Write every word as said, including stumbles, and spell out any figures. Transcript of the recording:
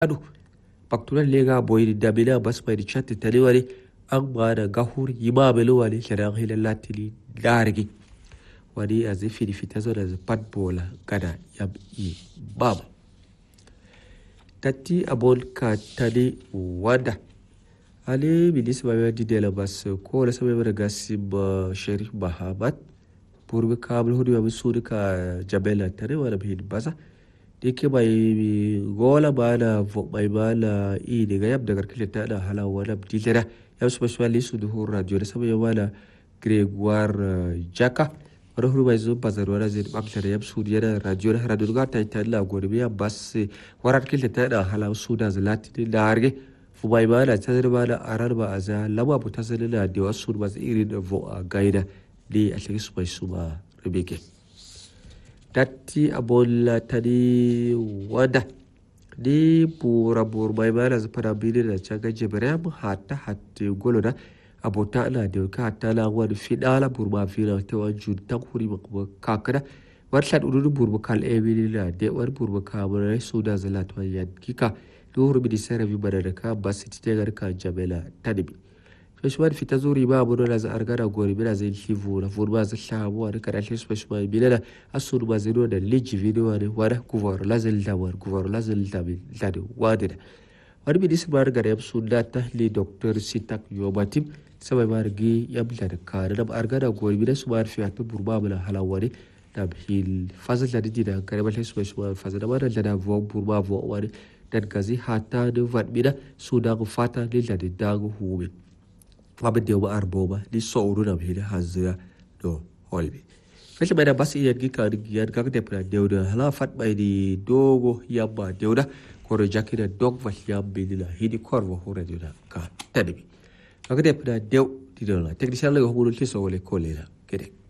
adu baktunan lega boyi da bina bas mai chat talewari an ba da gahur yima belo wani kenan hilan latili dargi wani a zafi da fita zo da pat bola gada ya yi baba tatti abon ka tani wanda ali ministre ba di dela bas ko la sabe ba gasi ba sharif bahamat purbe kabul hudu ba su ka jabela tare wala bi basa dike bai gola bana bai bala i daga yab daga kile ta da hala wala dilera ya specialist du hur radio da sabe wala Gregoire Jaka wala huru bai zo bazar wala zai bakta da yab su da radio da radio ga ta ta la gorbiya bas warat kile ta da hala su da zalati da harge fu bai bala ta da bala arar ba aza laba bu ta zalila da wasu ba irin da vo a gaida di a cikin su bai su ba rubeke datti abolla tadi wada di pura bur bai bala zafara bili da caga jibrem hatta hatta golo da abota ana da ka hatta la wani fidala burma fina ta wajun ta kuri ba kakada wata urudu burma kal ebili la de war burma kamar su da zalat wa kika duhur bi sarabi bada da ka basiti ta garka jabela tadibi Feshwan fita zuri ba abu da za argara gori bila zai livu na furba za shabu wani karashe feshwan bila da asur ba zai da liji video wani wani kuvar lazil da wani kuvar lazil da bi da wani da wani bi disi bar gara yamsu da tahli doktor sitak yobatim sabai bar gi yabla da kare da argara gori bila su bar fiya ta burba bila halawari da hil fazil da didi da kare bala su feshwan fazil da bar da vo burba vo wani dan gazi hata da vat bida su da fata lilla da dagu huwe abin da yau ba arbo ba ni sauru na bihira hazira do holbi kashi bai da basu iya gika rigiyar gaka da fira da da halafat bai di dogo yamma da da koro jaki da dog va yamma di la hidi korvo hura da ka tadibi gaka da fira da di da la technician la huru ti so le kolera kede